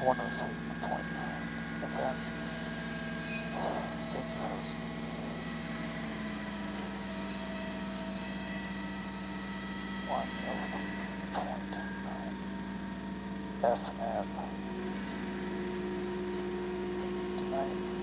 103.9 FM. Thank you for listening. 103.9 FM. Good night.